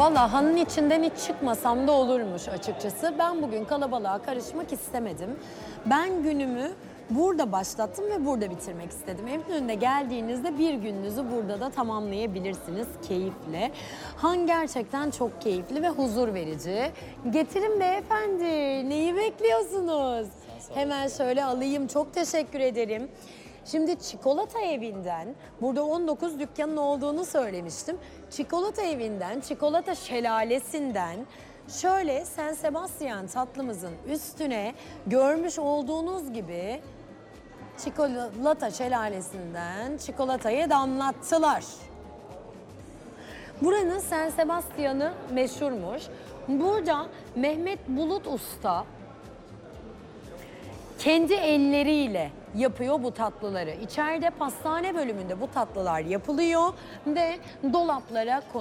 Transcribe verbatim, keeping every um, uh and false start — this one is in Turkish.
Valla hanın içinden hiç çıkmasam da olurmuş açıkçası. Ben bugün kalabalığa karışmak istemedim. Ben günümü burada başlattım ve burada bitirmek istedim. Eminönü'ne geldiğinizde bir gününüzü burada da tamamlayabilirsiniz keyifle. Han gerçekten çok keyifli ve huzur verici. Getirin beyefendi, neyi bekliyorsunuz? Hemen şöyle alayım, çok teşekkür ederim. Şimdi Çikolata Evi'nden, burada on dokuz dükkanın olduğunu söylemiştim. Çikolata Evi'nden, Çikolata Şelalesi'nden şöyle San Sebastian tatlımızın üstüne görmüş olduğunuz gibi Çikolata Şelalesi'nden çikolatayı damlattılar. Buranın San Sebastian'ı meşhurmuş. Burada Mehmet Bulut Usta kendi elleriyle yapıyor bu tatlıları. İçeride pastane bölümünde bu tatlılar yapılıyor ve dolaplara konuluyor.